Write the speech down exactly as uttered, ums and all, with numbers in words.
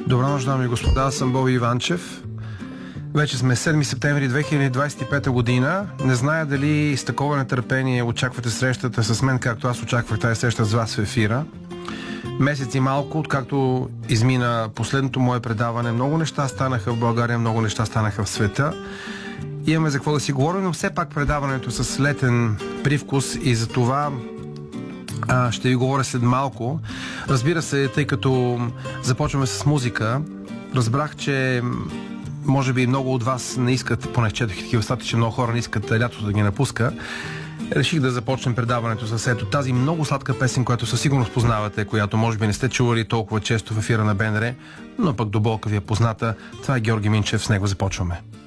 Добра нощ, дами и господа, аз съм Боби Иванчев. Вече сме седми септември две хиляди двадесет и пета година. Не зная дали с такова нетърпение очаквате срещата с мен, както аз очаквах тази среща с вас в ефира. Месец и малко, откакто измина последното мое предаване, много неща станаха в България, много неща станаха в света. Имаме за какво да си говорим, но все пак предаването с летен привкус и за това а, ще ви говоря след малко. Разбира се, тъй като започваме с музика, разбрах, че може би много от вас не искат, поне четох такива стати, че много хора не искат лятото да ги напуска. Реших да започнем предаването с ето тази много сладка песен, която със сигурност познавате, която може би не сте чували толкова често в ефира на БНР, но пък до болка ви е позната. Това е Георги Минчев, с него започваме.